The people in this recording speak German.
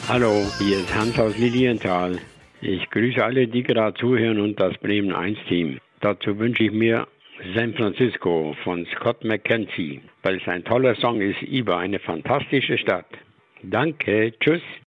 Hallo, hier ist Hans aus Lilienthal. Ich grüße alle, die gerade zuhören und das Bremen 1-Team. Dazu wünsche ich mir San Francisco von Scott McKenzie, weil es ein toller Song ist über eine fantastische Stadt. Danke, tschüss.